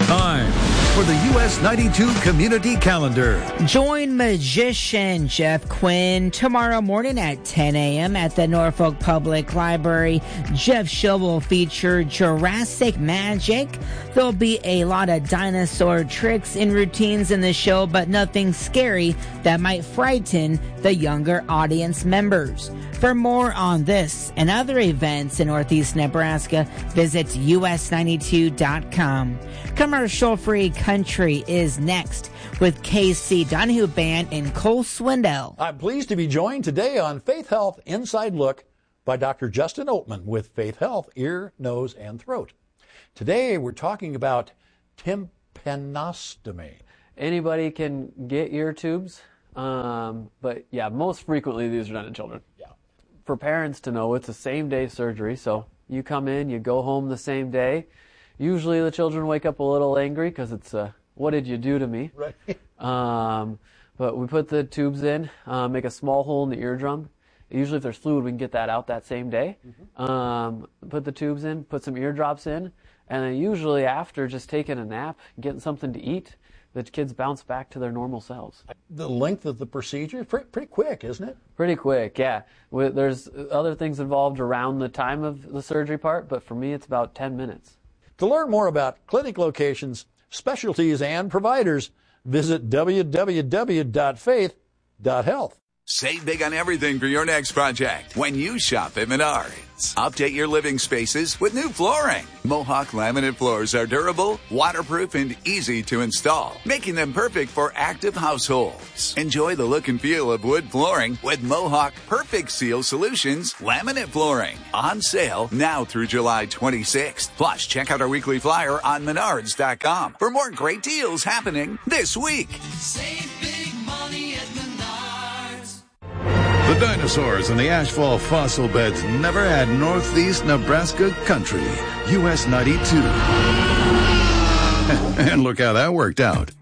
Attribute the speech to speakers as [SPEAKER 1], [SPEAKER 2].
[SPEAKER 1] Time for the US 92 Community Calendar.
[SPEAKER 2] Join magician Jeff Quinn tomorrow morning at 10 a.m. at the Norfolk Public Library. Jeff's show will feature Jurassic magic. There'll be a lot of dinosaur tricks and routines in the show, but nothing scary that might frighten the younger audience members. For more on this and other events in Northeast Nebraska, visit us92.com. Commercial-free country is next with KC Donahue Band and Cole Swindell.
[SPEAKER 3] I'm pleased to be joined today on Faith Health Inside Look by Dr. Justin Oatman with Faith Health, Ear, Nose, and Throat. Today we're talking about tympanostomy.
[SPEAKER 4] Anybody can get ear tubes, but yeah, most frequently these are done in children.
[SPEAKER 3] Yeah.
[SPEAKER 4] For parents to know, it's a same-day surgery, so you come in, you go home the same day. Usually the children wake up a little angry because it's, what did you do to me?
[SPEAKER 3] Right.
[SPEAKER 4] But we put the tubes in, make a small hole in the eardrum. Usually if there's fluid, we can get that out that same day. Put the tubes in, put some eardrops in, and then usually after just taking a nap, getting something to eat, the kids bounce back to their normal selves.
[SPEAKER 3] The length of the procedure, pretty quick, isn't it?
[SPEAKER 4] Pretty quick, yeah. There's other things involved around the time of the surgery part, but for me it's about 10 minutes.
[SPEAKER 3] To learn more about clinic locations, specialties, and providers, visit www.faith.health.
[SPEAKER 5] Save big on everything for your next project when you shop at Menards. Update your living spaces with new flooring. Mohawk laminate floors are durable, waterproof, and easy to install, making them perfect for active households. Enjoy the look and feel of wood flooring with Mohawk Perfect Seal Solutions laminate flooring. On sale now through July 26th. Plus, check out our weekly flyer on Menards.com for more great deals happening this week.
[SPEAKER 6] Save big money at Menards.
[SPEAKER 1] The dinosaurs and the asphalt fossil beds never had Northeast Nebraska country. US 92. And look how that worked out.